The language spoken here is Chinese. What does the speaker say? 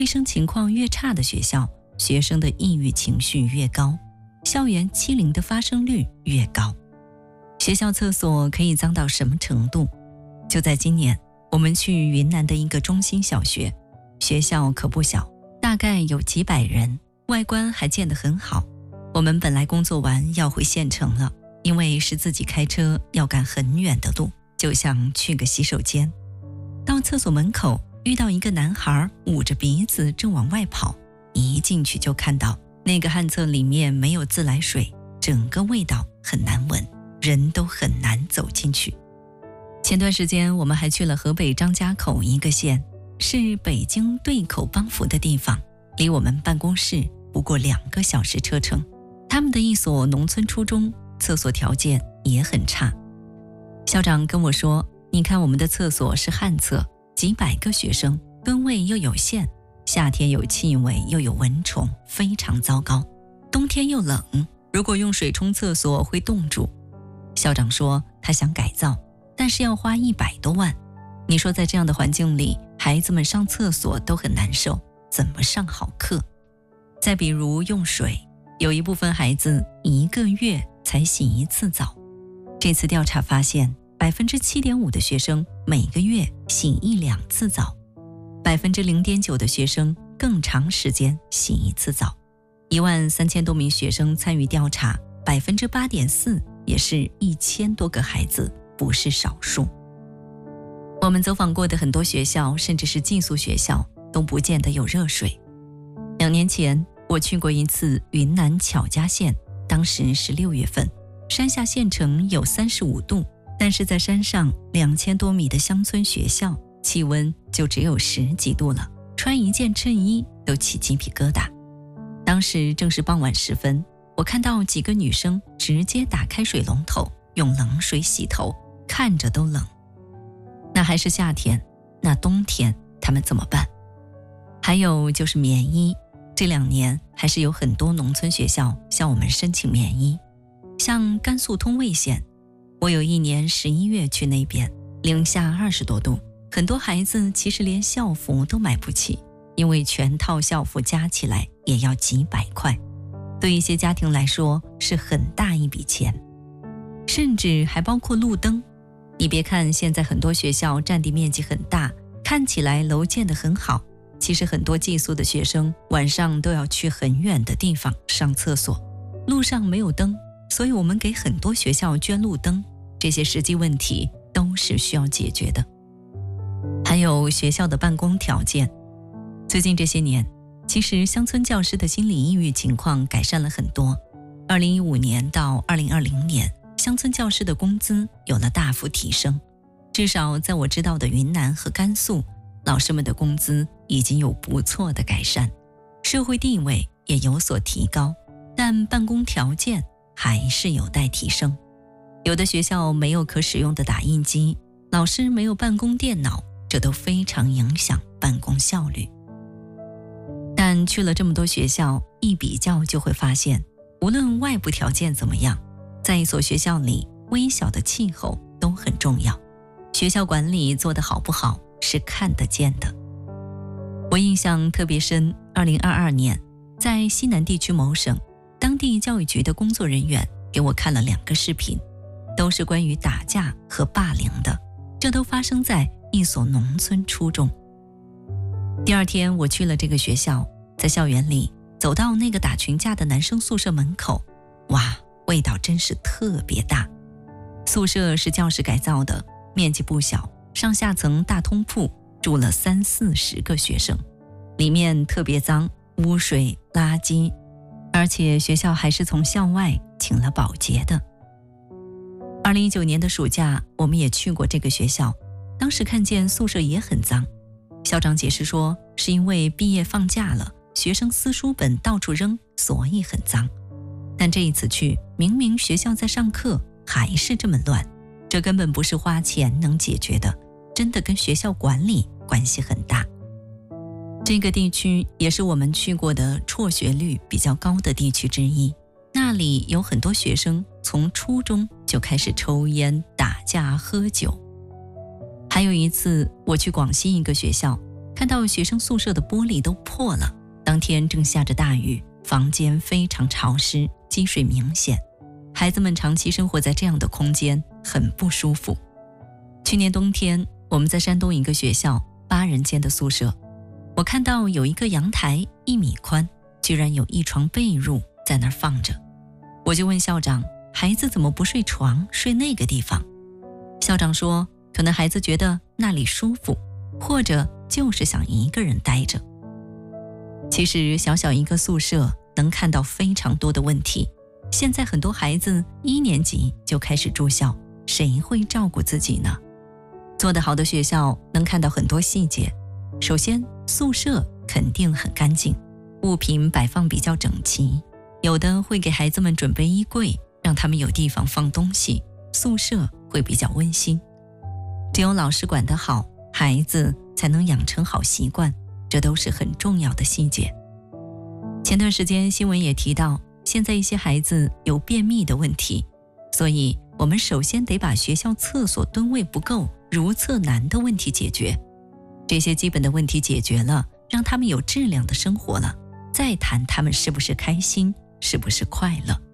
卫生情况越差的学校，学生的抑郁情绪越高，校园欺凌的发生率越高。学校厕所可以脏到什么程度？就在今年，我们去云南的一个中心小学，学校可不小，大概有几百人，外观还建得很好。我们本来工作完要回县城了，因为是自己开车，要赶很远的路，就想去个洗手间。到厕所门口，遇到一个男孩捂着鼻子正往外跑，一进去就看到那个旱厕里面没有自来水，整个味道很难闻，人都很难走进去。前段时间我们还去了河北张家口一个县，是北京对口帮扶的地方，离我们办公室不过2个小时车程。他们的一所农村初中厕所条件也很差。校长跟我说，你看我们的厕所是旱厕，几百个学生，蹲位又有限，夏天有气味又有蚊虫，非常糟糕。冬天又冷，如果用水冲厕所会冻住。校长说他想改造，但是要花100多万。你说在这样的环境里，孩子们上厕所都很难受，怎么上好课？再比如用水，有一部分孩子1个月才洗1次澡。这次调查发现，7.5%的学生每个月洗1-2次澡，0.9%的学生更长时间洗1次澡。13000多名学生参与调查，8.4%也是1000多个孩子，不是少数。我们走访过的很多学校，甚至是寄宿学校，都不见得有热水。2年前，我去过一次云南巧家县，当时是6月份，山下县城有35度，但是在山上2000多米的乡村学校，气温就只有10几度了，穿一件衬衣都起鸡皮疙瘩。当时正是傍晚时分，我看到几个女生直接打开水龙头，用冷水洗头，看着都冷。那还是夏天，那冬天他们怎么办？还有就是棉衣，这2年还是有很多农村学校向我们申请棉衣。像甘肃通渭县，我有一年11月去那边，零下20多度，很多孩子其实连校服都买不起，因为全套校服加起来也要几百块，对一些家庭来说是很大一笔钱。甚至还包括路灯。你别看现在很多学校占地面积很大，看起来楼建得很好，其实很多寄宿的学生晚上都要去很远的地方上厕所，路上没有灯，所以我们给很多学校捐路灯，这些实际问题都是需要解决的。还有学校的办公条件，最近这些年，其实乡村教师的心理抑郁情况改善了很多。2015年到2020年，乡村教师的工资有了大幅提升，至少在我知道的云南和甘肃，老师们的工资已经有不错的改善，社会地位也有所提高，但办公条件还是有待提升。有的学校没有可使用的打印机，老师没有办公电脑，这都非常影响办公效率。但去了这么多学校，一比较就会发现，无论外部条件怎么样，在一所学校里，微小的气候都很重要。学校管理做得好不好，是看得见的。我印象特别深，2022年，在西南地区某省，当地教育局的工作人员给我看了2个视频，都是关于打架和霸凌的，这都发生在一所农村初中。第2天我去了这个学校，在校园里走到那个打群架的男生宿舍门口，哇，味道真是特别大。宿舍是教室改造的，面积不小，上下层大通铺，住了30-40个学生，里面特别脏，污水、垃圾，而且学校还是从校外请了保洁的。2019年的暑假，我们也去过这个学校，当时看见宿舍也很脏。校长解释说，是因为毕业放假了，学生撕书本到处扔，所以很脏。但这一次去，明明学校在上课，还是这么乱，这根本不是花钱能解决的，真的跟学校管理关系很大。这个地区也是我们去过的辍学率比较高的地区之一，那里有很多学生从初中就开始抽烟、打架、喝酒。还有一次我去广西一个学校， 看到学生宿舍的玻璃都破了，当天正下着大雨，房间非常潮湿，积水明显，孩子们长期生活在这样的空间，很不舒服。去年冬天，我们在山东一个学校8人间的宿舍，我看到有一个阳台1米宽，居然有一床被褥在那儿放着。我就问校长，孩子怎么不睡床，睡那个地方？校长说，可能孩子觉得那里舒服，或者就是想一个人待着。其实小小一个宿舍能看到非常多的问题。现在很多孩子1年级就开始住校，谁会照顾自己呢？做得好的学校能看到很多细节。首先，宿舍肯定很干净，物品摆放比较整齐，有的会给孩子们准备衣柜，让他们有地方放东西，宿舍会比较温馨。只有老师管得好，孩子才能养成好习惯，这都是很重要的细节。前段时间新闻也提到，现在一些孩子有便秘的问题，所以我们首先得把学校厕所蹲位不够、如厕难的问题解决。这些基本的问题解决了，让他们有质量的生活了，再谈他们是不是开心，是不是快乐。